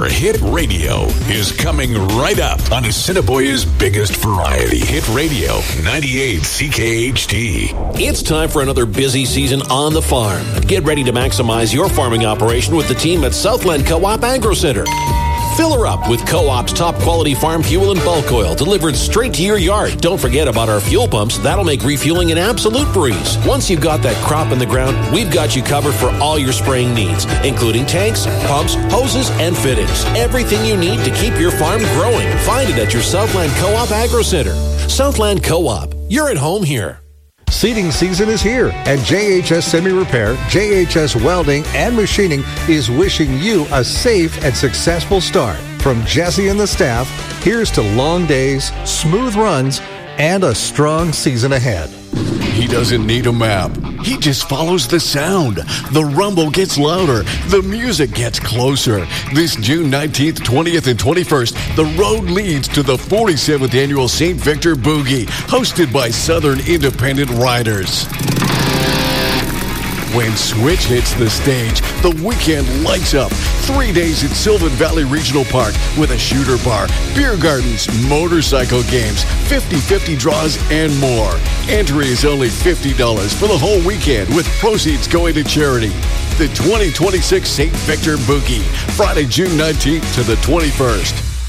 Hit Radio is coming right up on Assiniboia's biggest variety. Hit Radio, 98 CKHT. It's time for another busy season on the farm. Get ready to maximize your farming operation with the team at Southland Co-op Agro Center. Fill her up with Co-op's top quality farm fuel and bulk oil delivered straight to your yard. Don't forget about our fuel pumps. That'll make refueling an absolute breeze. Once you've got that crop in the ground, we've got you covered for all your spraying needs, including tanks, pumps, hoses, and fittings. Everything you need to keep your farm growing. Find it at your Southland Co-op Agro Center. Southland Co-op. You're at home here. Seeding season is here, and JHS Semi Repair, JHS Welding, and Machining is wishing you a safe and successful start. From Jesse and the staff, here's to long days, smooth runs, and a strong season ahead. He doesn't need a map. He just follows the sound. The rumble gets louder. The music gets closer. This June 19th, 20th, and 21st, the road leads to the 47th Annual St. Victor Boogie, hosted by Southern Independent Riders. When Switch hits the stage, the weekend lights up. 3 days at Sylvan Valley Regional Park with a shooter bar, beer gardens, motorcycle games, 50-50 draws, and more. Entry is only $50 for the whole weekend, with proceeds going to charity. The 2026 St. Victor Boogie, Friday, June 19th to the 21st.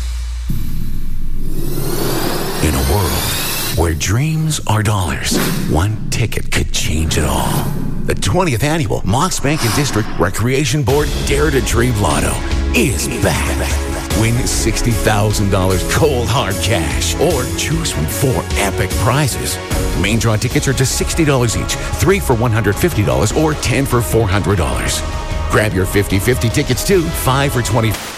In a world where dreams are dollars, one ticket could change it all. The 20th Annual Mox Bank and District Recreation Board Dare to Dream Lotto is back. Win $60,000 cold hard cash or choose from 4 epic prizes. Main draw tickets are just $60 each, 3 for $150 or 10 for $400. Grab your 50-50 tickets too, 5 for $20.